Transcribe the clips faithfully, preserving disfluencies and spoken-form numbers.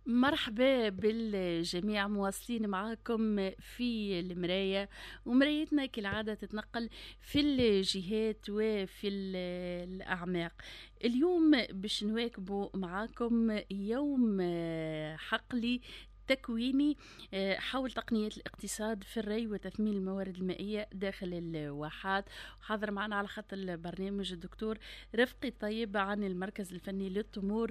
مرحبا بالجميع، مواصلين معاكم في المراية، ومرايتنا كالعادة تتنقل في الجهات وفي ال- الأعماق. اليوم باش نواكبوا معاكم يوم آه، حقلي تكويني آه، حول تقنية الاقتصاد في الري وتثمين الموارد المائية داخل الواحات. حاضر معنا على خط البرنامج الدكتور رفقي طيب عن المركز الفني للتمور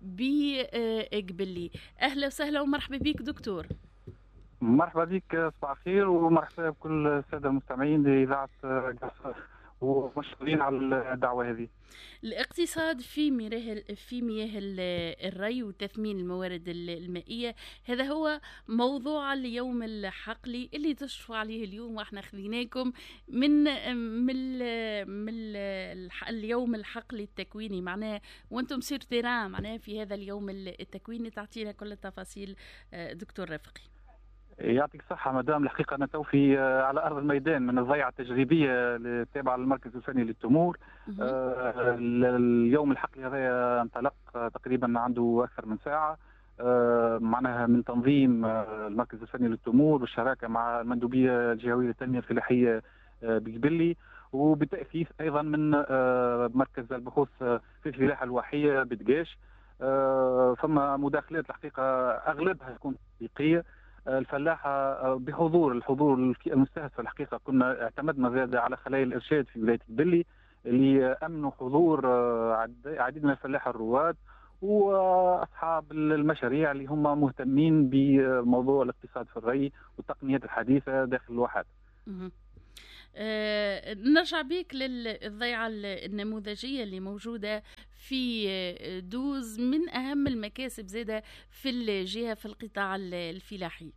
بقبلي. أهلا وسهلا ومرحبا بك دكتور. مرحبا بك، صباح الخير، ومرحبا بكل الساده المستمعين لاذاعه قصر، ومشكورين على الدعوه هذه. الاقتصاد في مياه في مياه ال- الري وتثمين الموارد ال- المائية، هذا هو موضوع اليوم الحقلي اللي تشرفوا عليه اليوم، واحنا خذيناكم من من ال- من ال- اليوم الحقلي التكويني معناه، وانتم سير تيران معناه في هذا اليوم التكويني. تعطينا كل التفاصيل آه، دكتور رفقي. يعطيك الصحه مدام. الحقيقه انا تو في على ارض الميدان من الضيعه التجريبيه التابعه للمركز الفني للتمور. مهم. آه، اليوم الحقلي هذا انطلق تقريبا عنده اكثر من ساعه. آه، معناها من تنظيم آه، المركز الفني للتمور بالشراكه مع المندوبيه الجهويه للتنميه الفلاحيه آه، بقبلي، وبتأسيس ايضا من آه، مركز البحوث في الفلاحه الواحيه بدقاش. آه، فما مداخلات الحقيقه اغلبها تكون تطبيقيه. الفلاحه بحضور الحضور المستهدف. الحقيقه كنا اعتمدنا زياده على خلايا الارشاد في ولايه قبلي اللي امنوا حضور عديد من الفلاحه الرواد واصحاب المشاريع اللي هم مهتمين بموضوع الاقتصاد في الري والتقنيات الحديثه داخل الواحات. مهم. آه، نرجع بيك للضيعة النموذجية اللي موجودة في آه، دوز، من أهم المكاسب زادة في الجهة في القطاع الفلاحي.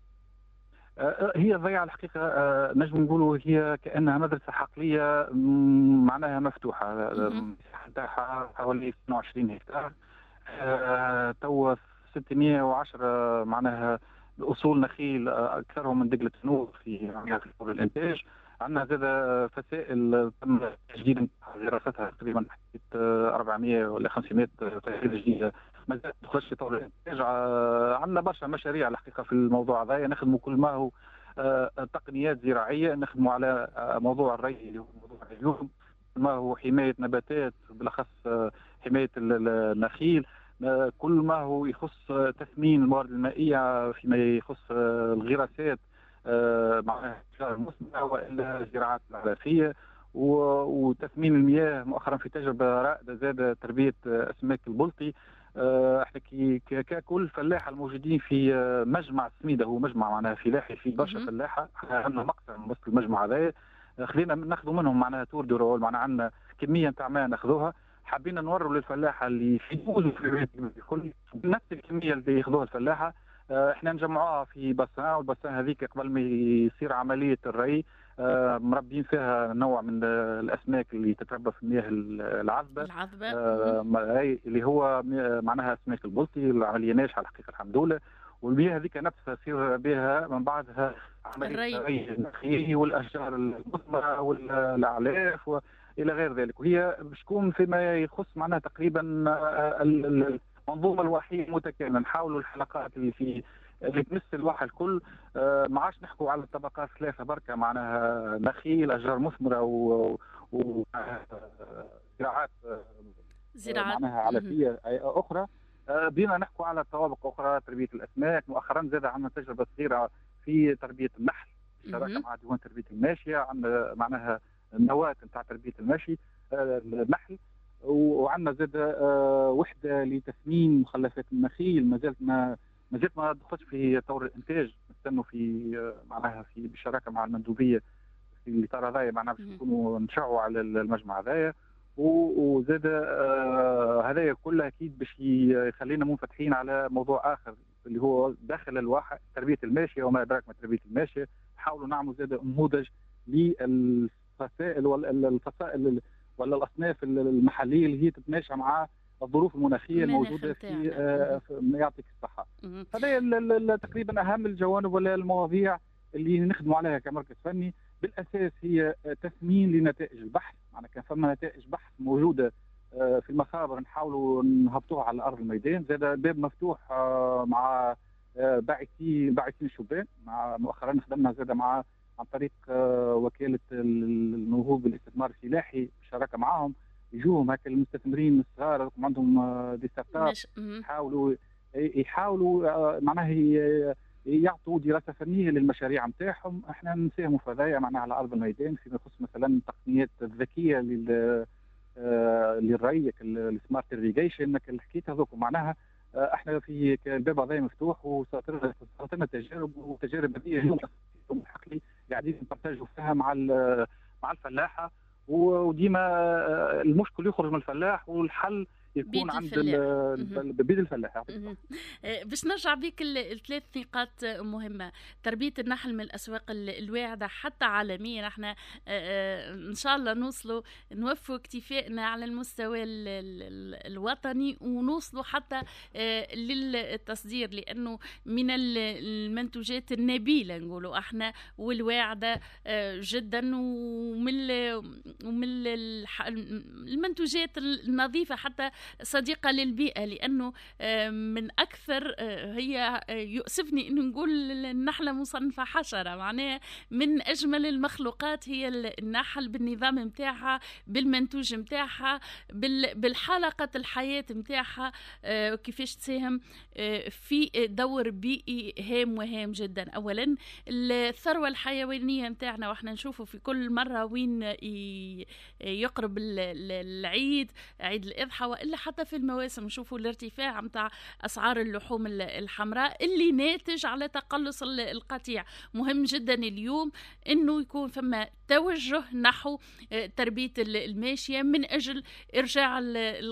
هي الضيعة الحقيقة نجم نقولوا هي كأنها مدرسة حقلية معناها مفتوحة. مهم. المساحة نتاعها حوالي اثنين وعشرين هكتار. آه، تو ستمائة وعشرة معناها اصول نخيل، آه، اكثرهم من دقلة نور في عمليات في الانتاج. عندنا زاد فسائل تم تجديد دراستها تقريبا آه، أربعمائة ولا خمسمائة فسيله جديده ما زالت تخرج في طور الانتاج. آه، عندنا برشا مشاريع الحقيقه في الموضوع هذا، نخدموا كل ما هو آه، تقنيات زراعيه، نخدموا على آه، موضوع الري اللي هو موضوع اليوم، ما هو حمايه نباتات بالاخص آه، حمايه النخيل، كل ما هو يخص تثمين الموارد المائية فيما يخص الغراسات مع الأشجار المثمرة وإلا الزراعات العلفية، وتثمين المياه. مؤخرا في تجربة رائدة زاد تربية أسماك البلطي. احنا ككل فلاحة الموجودين في مجمع السميدة، هو مجمع معناها فلاحي في برشا مهم. فلاحة. عندنا مقطع من وسط المجمع هذا خلينا ناخذوا منهم معناها تور دو رول، معناها عندنا كمية نتاع ماء ناخذوها، حابين نوروا للفلاحه اللي في دوز في البيت الكل نفس الكميه اللي ياخذوها الفلاحه. اه احنا نجمعوها في بسان، والبسان هذيك قبل ما يصير عمليه الري اه مربين فيها نوع من الاسماك اللي تتربى في المياه العذبه. العذبة. مهم. اه اللي هو معناها اسماك البلطي. العمليه ناجحه الحقيقه الحمد لله، والمياه هذيك نفسها يصير بها من بعدها عمليه الري. الري النخيل والاشجار المثمره والاعلاف و الى غير ذلك. وهي بتكون فيما يخص معناها تقريبا المنظومه الوحيده متكامله. نحاولوا الحلقات اللي في اللي تمس الواحة الكل، ما عادش نحكوا على الطبقات ثلاثه بركه، معناها نخيل، اشجار مثمره وزراعات زراعة. معناها مهم. علفيه اخرى. بدينا نحكوا على طوابق اخرى، تربيه الاسماك. مؤخرا زاد عندنا تجربه صغيره في تربيه النحل بالشراكه مهم. مع ديوان تربيه الماشيه. عندنا معناها النواه نتاع تربيه الماشي النحل. وعندنا زاد وحده لتثمين مخلفات النخيل، ما زالت ما ما زالت ما دخلتش في طور الانتاج، نستنوا في معناها في بالشراكه مع المندوبيه في الاطار هذايا، معناها باش نكونوا نشعوا على المجمع هذايا. وزاد آه هذايا كلها اكيد باش يخلينا منفتحين على موضوع اخر اللي هو داخل الواحد تربيه الماشيه وما ادراك ما تربيه الماشيه. نحاولوا نعملوا زاد نموذج للفصائل والفصائل ولا الاصناف المحليه اللي هي تتماشى مع الظروف المناخيه المناخ الموجوده في متاعنا. آه يعطيك الصحه. هذا تقريبا اهم الجوانب ولا المواضيع اللي نخدموا عليها كمركز فني. بالاساس هي تثمين لنتائج البحث، معناها كان فما نتائج بحث موجوده في المخابر نحاولوا نهبطوها على ارض الميدان. زاد الباب مفتوح مع باعثين باعثين الشبان. مع مؤخرا خدمنا زاد مع عن طريق وكاله النهوض بالاستثمار الفلاحي بالشراكه معاهم، يجوهم هكا المستثمرين الصغار عندهم دي ستارت اب، يحاولوا يحاولوا معناها يعطوا دراسه فنيه للمشاريع نتاعهم. احنا نساهموا في هذايا معناها على ارض الميدان فيما يخص مثلا التقنيات الذكيه لل للري، السمارت irrigation، الحكايات هذوك معناها احنا في الباب هذا مفتوح، وصارت لنا تجارب وتجارب هذه اليوم حقلي قاعدين نبارتاجوا فيها مع مع الفلاحه، وديما المشكل يخرج من الفلاح والحل يكون عند بيد الفلاح. باش نرجع بيك الثلاث نقاط مهمه: تربيه النحل من الاسواق الواعده حتى عالميا، احنا ان شاء الله نوصلوا نوفوا اكتفائنا على المستوى الوطني ونوصلوا حتى للتصدير، لانه من المنتوجات النبيله نقولوا احنا والواعده جدا، ومن ومن المنتوجات النظيفه حتى صديقة للبيئة، لأنه من أكثر هي يؤسفني أنه نقول النحلة مصنفة حشرة، معناها من أجمل المخلوقات هي النحل بالنظام متاعها، بالمنتوج متاعها، بالحلقة الحياة متاعها، كيفاش تساهم في دور بيئي هام وهام جدا. أولا الثروة الحيوانية متاعنا، وإحنا نشوفه في كل مرة وين يقرب العيد، عيد الأضحى وإلا حتى في المواسم، نشوفوا الارتفاع متاع أسعار اللحوم الحمراء اللي ناتج على تقلص القطيع. مهم جدا اليوم إنه يكون فما توجه نحو تربية الماشية من أجل إرجاع